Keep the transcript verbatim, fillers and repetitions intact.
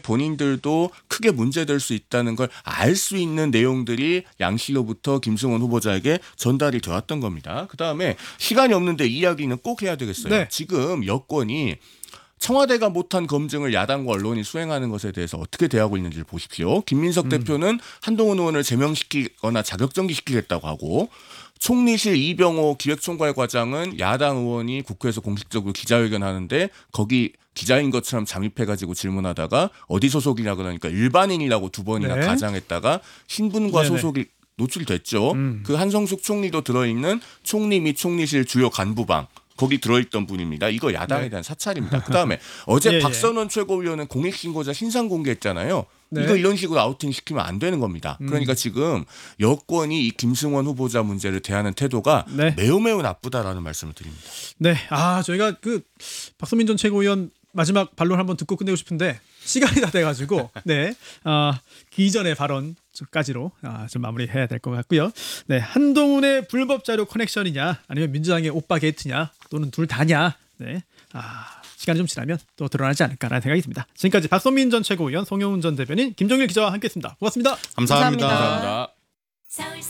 본인들도 크게 문제될 수 있다는 걸 알 수 있는 내용들이 양 씨로부터 김승원 후보자에게 전달이 되었던 겁니다. 그다음에 시간이 없는데 이 이야기는 꼭 해야 되겠어요. 네. 지금 여권이 청와대가 못한 검증을 야당과 언론이 수행하는 것에 대해서 어떻게 대하고 있는지를 보십시오. 김민석 음. 대표는 한동훈 의원을 제명시키거나 자격정지시키겠다고 하고 총리실 이병호 기획총괄과장은 야당 의원이 국회에서 공식적으로 기자회견하는데 거기 기자인 것처럼 잠입해가지고 질문하다가 어디 소속이냐 그러니까 일반인이라고 두 번이나 네. 가장했다가 신분과 네네. 소속이 노출됐죠. 음. 그 한성숙 총리도 들어있는 총리 및 총리실 주요 간부방 거기 들어있던 분입니다. 이거 야당에 네. 대한 사찰입니다. 그다음에 어제 예, 예. 박선원 최고위원은 공익신고자 신상 공개했잖아요. 네. 이거 이런 식으로 아우팅 시키면 안 되는 겁니다. 음. 그러니까 지금 여권이 이 김승원 후보자 문제를 대하는 태도가 네. 매우 매우 나쁘다라는 말씀을 드립니다. 네, 아 저희가 그 박선민 전 최고위원 마지막 반론 한번 듣고 끝내고 싶은데 시간이 다 돼가지고 네, 아 기전의 발언까지로 아, 좀 마무리해야 될 것 같고요. 네, 한동훈의 불법 자료 커넥션이냐, 아니면 민주당의 오빠 게이트냐, 또는 둘 다냐, 네, 아 시간이 좀 지나면 또 드러나지 않을까라는 생각이 듭니다. 지금까지 박선민 전 최고위원, 송영훈 전 대변인, 김종일 기자와 함께했습니다. 고맙습니다. 감사합니다. 감사합니다. 서울